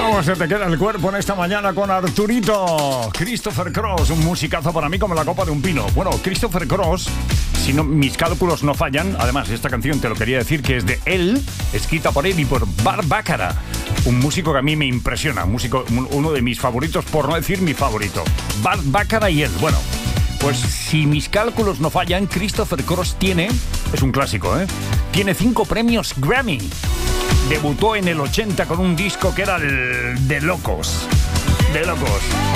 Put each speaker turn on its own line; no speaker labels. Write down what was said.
¿Cómo se te queda el cuerpo en esta mañana con Arturito? Christopher Cross, un musicazo para mí como la copa de un pino. Bueno, Christopher Cross, si no, mis cálculos no fallan. Además, esta canción te lo quería decir que es de él, escrita por él y por Bart Bacharach, un músico que a mí me impresiona, uno de mis favoritos, por no decir mi favorito. Bart Bacharach y él. Bueno, pues si mis cálculos no fallan, Christopher Cross es un clásico, tiene 5 premios Grammy. Debutó en el 80 con un disco que era de locos. De locos.